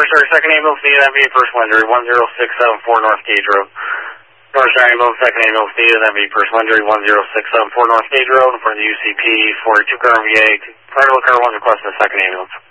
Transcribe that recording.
North Star, second ambulance needed, MV personal injury, 10674 North Gage Road. North Star ambulance, second ambulance needed, MV personal injury, 10674 North Gage Road, for the UCP, 42 car VA. Critical car 1 requesting a second ambulance.